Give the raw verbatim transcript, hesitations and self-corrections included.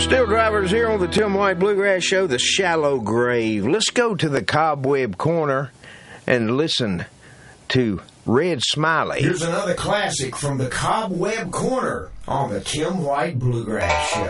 Still drivers here on the Tim White Bluegrass Show, The Shallow Grave. Let's go to the Cobweb Corner and listen to Red Smiley. Here's another classic from the Cobweb Corner on the Tim White Bluegrass Show.